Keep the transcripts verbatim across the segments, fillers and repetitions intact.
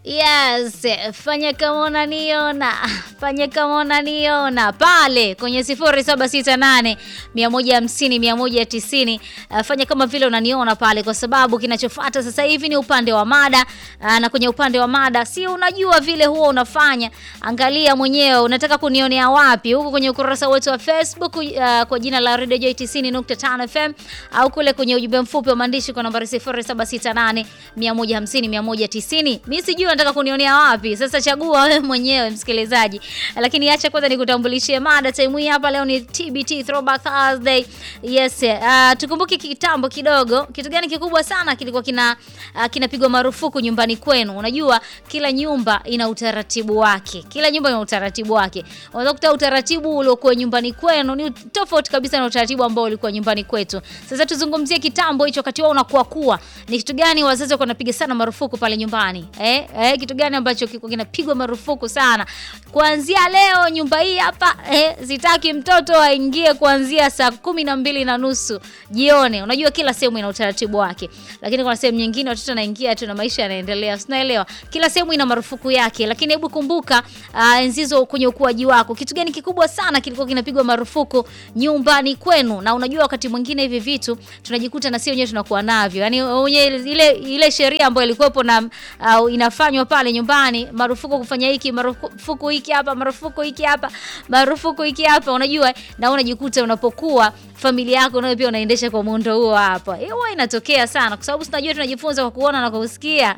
Yes, fanya kama unaniona, fanya kama unaniona pale kwenye sifuri saba sita nane mia moja hamsini mia moja tisini. Uh, fanya kama vile unaniona pale, kwa sababu kinachofuata sasa hivi ni upande wa mada. Uh, na kwenye upande wa mada, si unajua vile huwa unafanya, angalia mwenyewe unataka kunionea wapi, huko kwenye ukurasa wetu wa Facebook uh, kwa jina la Radio Joy tisini nukta tano F M, au kule kwenye ujumbe mfupi wa maandishi kwa nambari sifuri saba sita nane mia moja hamsini mia moja tisini. Mimi sijui nataka kunionea wapi. Sasa chagua wewe mwenyewe msikilizaji. Lakini acha kwanza nikutambulishie mada time hii hapa. Leo ni T B T Throwback Thursday. Yes, uh, tukumbuke kitambo kidogo. Kitu gani kikubwa sana kilikuwa kina uh, kinapigwa marufuku nyumbani kwenu. Unajua kila nyumba ina utaratibu wake. Kila nyumba ina utaratibu wake. Unaweza kukuta utaratibu uliokuwa nyumbani kwenu ni tofauti kabisa na utaratibu ambao ulikuwa nyumbani kwetu. Sasa tuzungumzie kitambo hicho wakati wao unakuwa kuwa. Ni kitu gani wazazi wako wanapiga sana marufuku pale nyumbani? Eh? Eh, kitu gani ambacho kiko kinapigwa marufuku sana? Kuanzia leo nyumba hii hapa eh, sitaki mtoto aingie kuanzia saa kumi na mbili na nusu jioni. Unajua kila sehemu ina utaratibu wake. Lakini kuna sehemu nyingine watoto wanaingia tu na maisha yanaendelea. Unaelewa? Kila sehemu ina marufuku yake. Lakini hebu kumbuka uh, enzizo kwenye ukuaji wako. Kitu gani kikubwa sana kilikuwa kinapigwa marufuku nyumbani kwenu? Na unajua wakati mwingine hivi vitu tunajikuta na sisi wenyewe tunakuwa navyo. Yaani ile ile sheria ambayo ilikuwepo na uh, inafanywa pale nyumbani, marufuku kufanya hiki, marufuku hiki hapa, marufuku hiki hapa, marufuku hiki hapa, unajua, na unajikuta unapokuwa familia yako nayo pia unaendesha kwa muundo huo hapa. Hiyo inatokea sana kwa sababu tunajua tunajifunza kwa kuona na kusikia.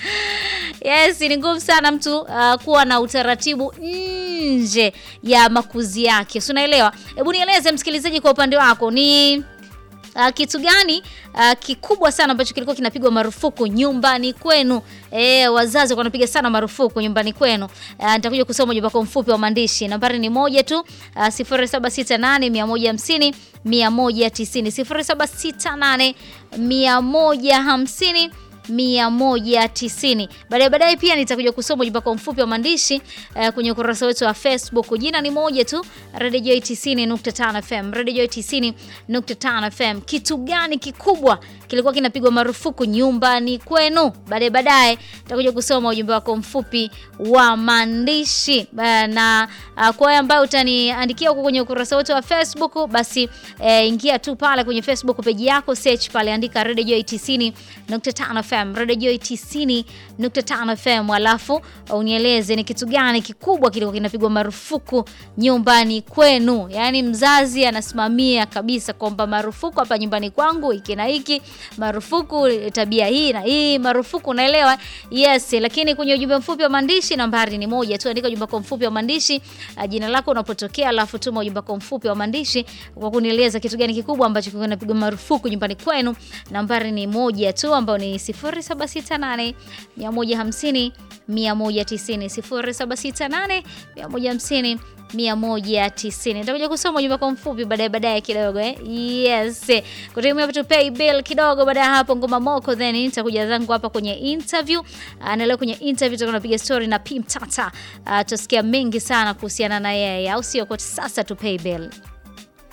Yes, ni ngumu sana mtu uh, kuwa na utaratibu nje ya makuzi yake. Unaelewa? Hebu nieleze msikilizaji kwa upande wako ni Uh, kitu gani uh, kikubwa sana ambacho kilikuwa kinapigwa marufuku nyumbani kwenu? Eh, wazazi wanapiga sana marufuku nyumbani kwenu. Uh, nitakuja kusoma ujumbe wako mfupi wa maandishi. Nambari ni moja tu, uh, sifuri saba sita nane mia moja hamsini mia moja tisini, sifuri saba sita nane mia moja hamsini mia moja tisini. Baadaye baadaye pia nitakuja kusoma ujumbe wako mfupi wa maandishi uh, kwenye ukurasa wetu wa Facebook. Jina ni moja tu, Radio Joy tisini nukta tano F M, Radio Joy tisini nukta tano F M. Kitu gani kikubwa kilikuwa kinapigwa marufuku nyumbani kwenu? Baadaye baadaye nitakuja kusoma ujumbe wako mfupi wa maandishi uh, na uh, kwa wale ambao utaniandikia huko kwenye ukurasa wetu wa Facebook, basi uh, ingia tu pale kwenye Facebook page yako, search pale, andika Radio Joy tisini nukta tano F M, Radio Joy tisini nukta tano F M, alafu unieleze ni kitu gani kikubwa kilikuwa kinapigwa marufuku nyumbani kwenu. Yaani mzazi anasimamia kabisa kwamba marufuku hapa nyumbani kwangu hiki na hiki, marufuku tabia hii na hii, marufuku, unaelewa? Yes, lakini kwenye ujumbe mfupi wa maandishi nambari ni moja tu, andika ujumbe wako mfupi wa maandishi, jina lako unapotokea, alafu tuma ujumbe wako mfupi wa maandishi kwa kunieleza kitu gani kikubwa ambacho kilikuwa kinapigwa marufuku nyumbani kwenu. Nambari ni moja tu ambayo ni sifuri saba sita nane mia moja hamsini mia moja tisini, sifuri saba sita nane mia moja hamsini mia moja tisini. Nitakuja kusoma ujumbe wako mfupi baadaye baadaye kidogo eh. Yes. Kutumia tu pay bill kidogo, baada ya hapo ngoma moko, then nitakuja zangu hapa kwenye interview. Na leo kwenye interview tutakuwa tunapiga story na P Mtata. Uh, tusikia mengi sana kuhusiana na yeye, au sio? Kwa sasa tu pay bill.